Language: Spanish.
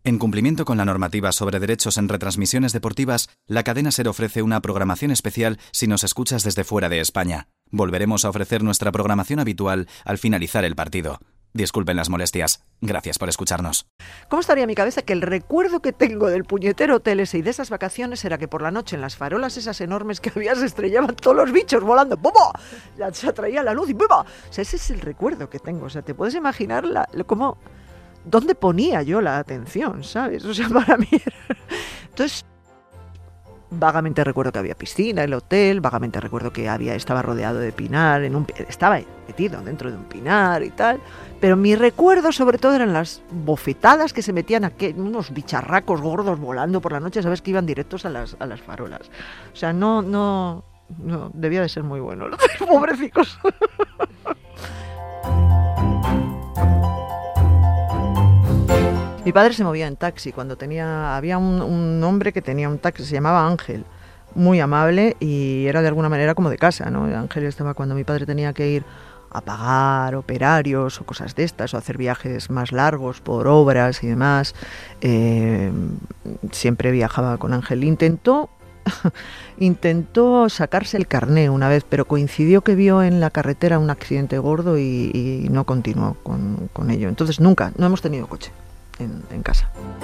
En cumplimiento con la normativa sobre derechos en retransmisiones deportivas, la cadena SER ofrece una programación especial si nos escuchas desde fuera de España. Volveremos a ofrecer nuestra programación habitual al finalizar el partido. Disculpen las molestias. Gracias por escucharnos. ¿Cómo estaría mi cabeza? Que el recuerdo que tengo del puñetero hotel ese y de esas vacaciones era que por la noche en las farolas esas enormes que había se estrellaban todos los bichos volando. ¡Bum! Se atraía la luz y ¡bum! O sea, ese es el recuerdo que tengo. O sea, te puedes imaginar cómo, dónde ponía yo la atención, ¿sabes? O sea, para mí era... Entonces, vagamente recuerdo que había piscina en el hotel, vagamente recuerdo que estaba rodeado de pinar, estaba metido dentro de un pinar y tal, pero mi recuerdo sobre todo eran las bofetadas que se metían unos bicharracos gordos volando por la noche, sabes, que iban directos a las farolas. O sea, no, debía de ser muy bueno, los pobrecicos. Mi padre se movía en taxi había un hombre que tenía un taxi, se llamaba Ángel, muy amable y era de alguna manera como de casa, ¿no? Ángel estaba cuando mi padre tenía que ir a pagar operarios o cosas de estas, o hacer viajes más largos por obras y demás. Siempre viajaba con Ángel. Intentó sacarse el carné una vez, pero coincidió que vio en la carretera un accidente gordo y no continuó con ello. Entonces no hemos tenido coche en casa.